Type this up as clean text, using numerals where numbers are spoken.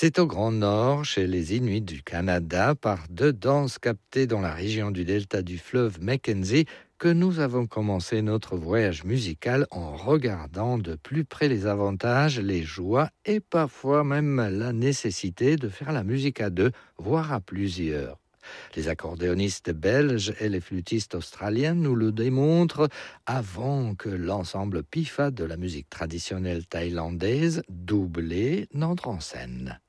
C'est au Grand Nord, chez les Inuits du Canada, par deux danses captées dans la région du delta du fleuve Mackenzie, que nous avons commencé notre voyage musical en regardant de plus près les avantages, les joies et parfois même la nécessité de faire la musique à deux, voire à plusieurs. Les accordéonistes belges et les flûtistes australiens nous le démontrent avant que l'ensemble PIFA de la musique traditionnelle thaïlandaise, doublé, n'entre en scène.